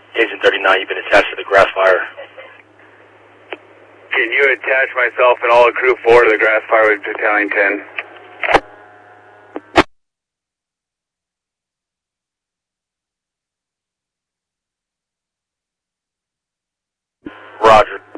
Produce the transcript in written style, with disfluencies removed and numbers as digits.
Agent 39, you've been attached to the grass fire. Can you attach myself and all of Crew 4 to the grass fire with Battalion 10? Roger.